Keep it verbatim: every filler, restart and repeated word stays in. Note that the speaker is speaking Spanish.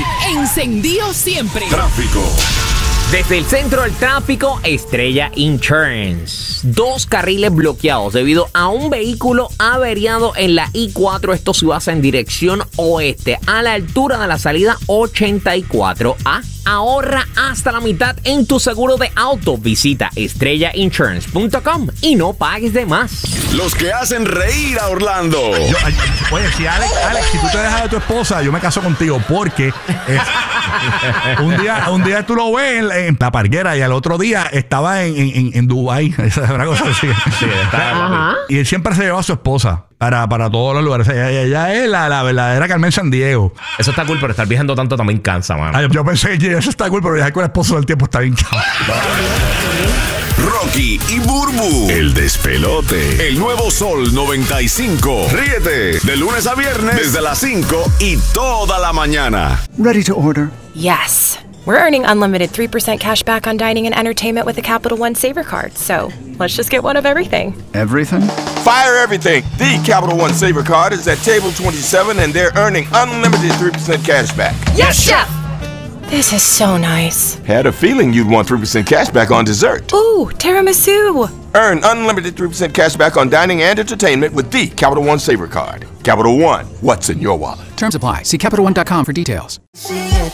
encendido siempre. Tráfico. Desde el centro del tráfico, Estrella Insurance. Dos carriles bloqueados debido a un vehículo averiado en la I cuatro. Esto se basa en dirección oeste, a la altura de la salida ochenta y cuatro A. Ahorra hasta la mitad en tu seguro de auto. Visita estrella insurance punto com y no pagues de más. Los que hacen reír a Orlando. Yo, ay, oye, si Alex, Alex, si tú te dejas de tu esposa, yo me caso contigo porque eh, un día un día tú lo ves en, en la parguera y al otro día estaba en, en, en Dubái. Esa es una cosa así. Sí, está, y él siempre se llevó a su esposa para, para todos los lugares. Ella, ella es la, la verdadera Carmen Sandiego. Eso está cool, pero estar viajando tanto también cansa, mano. Ay, yo pensé que eso está cool, pero viajar con el esposo del tiempo está bien cabrón. Rocky y Burbu, el despelote. El nuevo Sol noventa y cinco. Ríete de lunes a viernes desde las cinco y toda la mañana. Ready to order. Yes. We're earning unlimited three percent cash back on dining and entertainment with the Capital One Saver Card. So let's just get one of everything. Everything? Fire everything. The Capital One Saver Card is at table twenty-seven and they're earning unlimited three percent cash back. Yes, Chef! This is so nice. Had a feeling you'd want three percent cash back on dessert. Ooh, tiramisu. Earn unlimited three percent cash back on dining and entertainment with the Capital One Saver Card. Capital One, what's in your wallet? Terms apply. See Capital One dot com for details.